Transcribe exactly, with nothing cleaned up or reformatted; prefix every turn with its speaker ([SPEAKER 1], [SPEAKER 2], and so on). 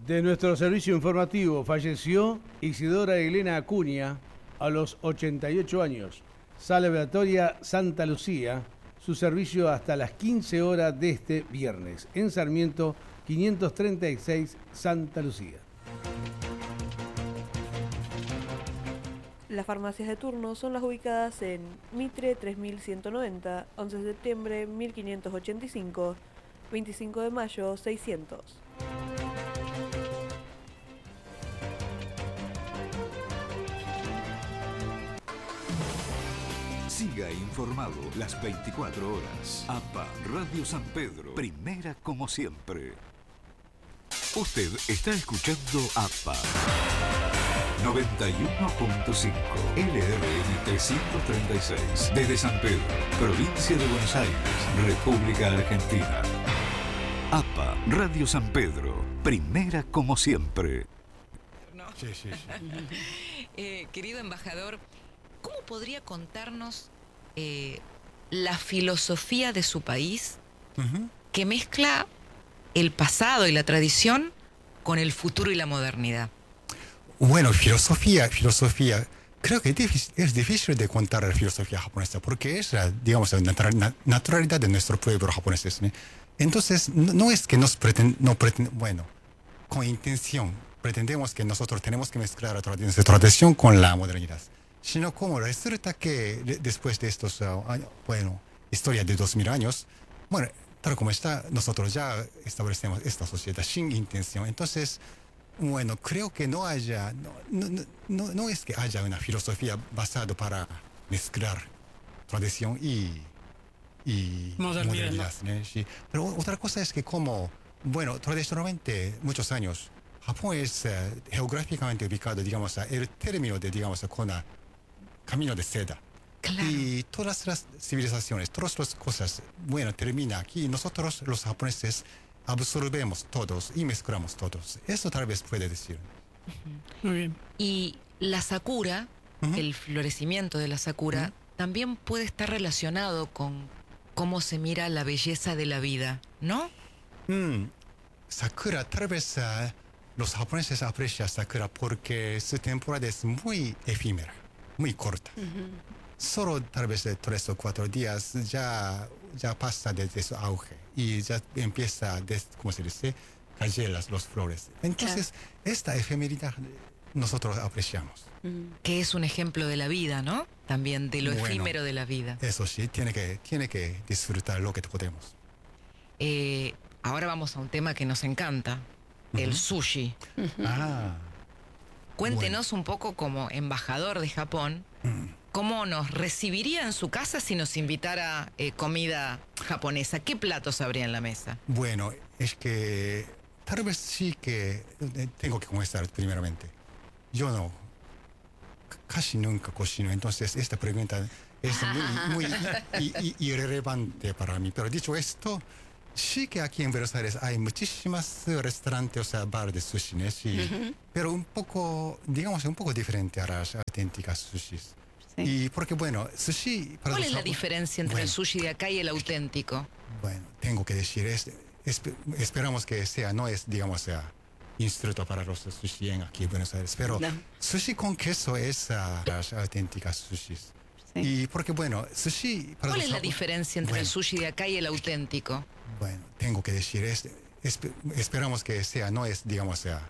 [SPEAKER 1] De nuestro servicio informativo falleció Isidora Elena Acuña a los ochenta y ocho años. Sala Velatoria Santa Lucía, su servicio hasta las quince horas de este viernes, en Sarmiento quinientos treinta y seis, Santa Lucía.
[SPEAKER 2] Las farmacias de turno son las ubicadas en Mitre tres mil ciento noventa, once de septiembre mil quinientos ochenta y cinco, veinticinco de mayo seiscientos.
[SPEAKER 3] Siga informado las veinticuatro horas. A P A Radio San Pedro, primera como siempre. Usted está escuchando A P A noventa y uno punto cinco L R M trescientos treinta y seis desde San Pedro, provincia de Buenos Aires, República Argentina. A P A Radio San Pedro, primera como siempre.
[SPEAKER 4] No.
[SPEAKER 5] Sí, sí, sí.
[SPEAKER 4] eh, querido embajador, ¿cómo podría contarnos eh, la filosofía de su país
[SPEAKER 5] Uh-huh.
[SPEAKER 4] que mezcla el pasado y la tradición con el futuro y la modernidad?
[SPEAKER 5] Bueno, filosofía, filosofía. Creo que es difícil, es difícil de contar la filosofía japonesa porque es la, digamos, la natural, naturalidad de nuestro pueblo japonés, ¿no? Entonces, no, no es que nos pretend, no pretend, bueno, con intención pretendemos que nosotros tenemos que mezclar la tradición, tradición con la modernidad, sino como resulta que de, después de estos uh, años, bueno, historia de dos mil años, bueno, tal como está, nosotros ya establecemos esta sociedad sin intención. Entonces, bueno, creo que no haya, no, no, no, no es que haya una filosofía basada para mezclar tradición y, y
[SPEAKER 6] modernidad,
[SPEAKER 5] modernidad, ¿no? Sí. Pero otra cosa es que como, bueno, tradicionalmente, muchos años, Japón es uh, geográficamente ubicado, digamos, el término de, digamos, con el camino de seda.
[SPEAKER 4] Claro.
[SPEAKER 5] Y todas las civilizaciones, todas las cosas, bueno, termina aquí. Nosotros, los japoneses, absorbemos todos y mezclamos todos. Eso tal vez puede decir.
[SPEAKER 6] Muy bien.
[SPEAKER 4] Y la sakura,
[SPEAKER 5] Uh-huh.
[SPEAKER 4] el florecimiento de la sakura,
[SPEAKER 5] Uh-huh.
[SPEAKER 4] también puede estar relacionado con cómo se mira la belleza de la vida, ¿no?
[SPEAKER 5] Mm. Sakura, tal vez uh, los japoneses aprecian Sakura porque su temporada es muy efímera, muy corta.
[SPEAKER 2] Uh-huh.
[SPEAKER 5] Solo tal vez de tres o cuatro días ya, ya pasa desde su auge y ya empieza, des, ¿cómo se dice?, caer las los flores. Entonces, claro, esta efemeridad nosotros apreciamos.
[SPEAKER 2] Uh-huh.
[SPEAKER 4] Que es un ejemplo de la vida, ¿no? También de lo
[SPEAKER 5] Bueno,
[SPEAKER 4] efímero de la vida.
[SPEAKER 5] Eso sí, tiene que, tiene que disfrutar lo que podemos.
[SPEAKER 4] Eh, ahora vamos a un tema que nos encanta, uh-huh. el sushi.
[SPEAKER 2] Uh-huh.
[SPEAKER 5] Ah.
[SPEAKER 4] Cuéntenos
[SPEAKER 5] Bueno.
[SPEAKER 4] un poco como embajador de Japón,
[SPEAKER 5] Mm.
[SPEAKER 4] ¿cómo nos recibiría en su casa si nos invitara eh, comida japonesa? ¿Qué platos habría en la mesa?
[SPEAKER 5] Bueno, es que tal vez sí que eh, tengo que comenzar primeramente. Yo no, casi nunca cocino, entonces esta pregunta es muy, muy i- i- irrelevante para mí. Pero dicho esto, sí que aquí en Buenos Aires hay muchísimos restaurantes, o sea, bar de sushi, ¿no? Sí,
[SPEAKER 2] Uh-huh.
[SPEAKER 5] pero un poco, digamos, un poco diferente a las auténticas sushis.
[SPEAKER 2] Sí.
[SPEAKER 5] Y porque, bueno, sushi... Para
[SPEAKER 4] ¿Cuál
[SPEAKER 5] los
[SPEAKER 4] es la
[SPEAKER 5] japo-
[SPEAKER 4] diferencia entre
[SPEAKER 5] Bueno.
[SPEAKER 4] el sushi de acá y el auténtico?
[SPEAKER 5] Bueno, tengo que decir, es, es- esperamos que sea, no es, digamos, sea instructo para los sushi en aquí en Buenos Aires, pero
[SPEAKER 2] No.
[SPEAKER 5] sushi con queso es uh, las auténticas sushis.
[SPEAKER 2] Sí.
[SPEAKER 5] Y porque, bueno, sushi... Para
[SPEAKER 4] ¿Cuál
[SPEAKER 5] los
[SPEAKER 4] es la
[SPEAKER 5] japo-
[SPEAKER 4] diferencia entre
[SPEAKER 5] Bueno.
[SPEAKER 4] el sushi de acá y el auténtico?
[SPEAKER 5] Bueno, tengo que decir, es, es- esperamos que sea, no es, digamos, sea